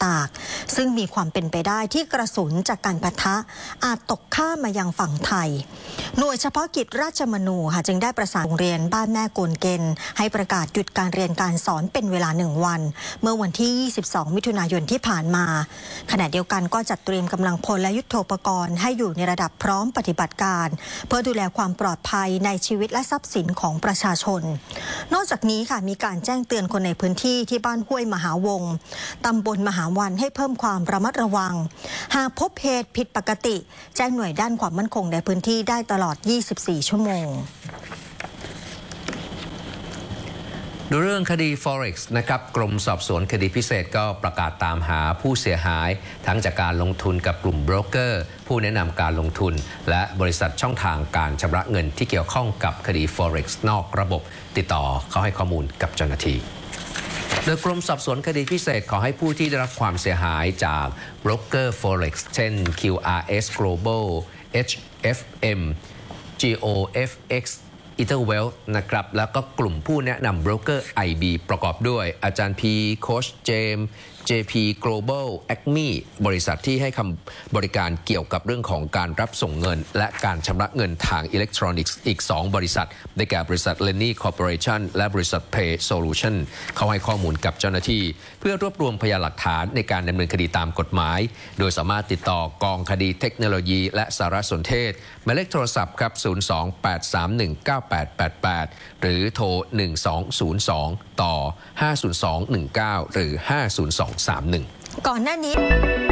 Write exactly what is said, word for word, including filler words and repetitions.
ตากซึ่งมีความเป็นไปได้ที่กระสุนจากการปะทะอาจตกข้ามมายังฝั่งไทยหน่วยเฉพาะกิจราชมนูค่ะจึงได้ประสานโรงเรียนบ้านแม่โกนเกนให้ประกาศหยุดการเรียนการสอนเป็นเวลาหนึ่งวันเมื่อวันที่ยี่สิบสองมิถุนายนที่ผ่านมาขณะเดียวกันก็จัดเตรียมกำลังพลและยุทโธปกรณ์ให้อยู่ในระดับพร้อมปฏิบัติการเพื่อดูแลความปลอดภัยในชีวิตและทรัพย์สินของประชาชนนอกจากนี้ค่ะมีการแจ้งเตือนคนในพื้นที่ที่บ้านห้วยมหาวงศ์ตำบลมหาวันให้เพิ่มความระมัดระวังหากพบเหตุผิดปกติแจ้งหน่วยด้านความมั่นคงในพื้นที่ได้ตลอดยี่สิบสี่ชั่วโมงดูเรื่องคดี Forex นะครับกรมสอบสวนคดีพิเศษก็ประกาศตามหาผู้เสียหายทั้งจากการลงทุนกับกลุ่มโบรกเกอร์ผู้แนะนำการลงทุนและบริษัทช่องทางการชำระเงินที่เกี่ยวข้องกับคดี Forex นอกระบบติดต่อเข้าให้ข้อมูลกับเจ้าหน้าที่โดยกรมสอบสวนคดีพิเศษขอให้ผู้ที่ได้รับความเสียหายจากโบรกเกอร์ Forex เช่น คิว อาร์ เอส Global เอช เอฟ เอ็ม จี โอ เอฟ เอ็กซ์อีเทอร์เวลนะครับแล้วก็กลุ่มผู้แนะนำโบรกเกอร์ ไอ บี ประกอบด้วยอาจารย์พีโค้ชเจมส์ เจ พี Global แอค เอ็ม อี บริษัทที่ให้คำบริการเกี่ยวกับเรื่องของการรับส่งเงินและการชำระเงินทางอิเล็กทรอนิกส์อีกสองบริษัทได้แก่บริษัท Lenny Corporation และบริษัท Pay Solution เข้าให้ข้อมูลกับเจ้าหน้าที่เพื่อรวบรวมพยานหลักฐานในการดำเนินคดีตามกฎหมายโดยสามารถติดต่อกองคดีเทคโนโลยีและสารสนเทศหมายเลขโทรศัพท์ครับศูนย์ สอง แปด สาม หนึ่ง เก้า แปด แปด แปดหรือโทรหนึ่ง สอง ศูนย์ สองต่อห้า ศูนย์ สอง หนึ่ง เก้าหรือห้า ศูนย์ สอง สาม หนึ่งก่อนหน้านี้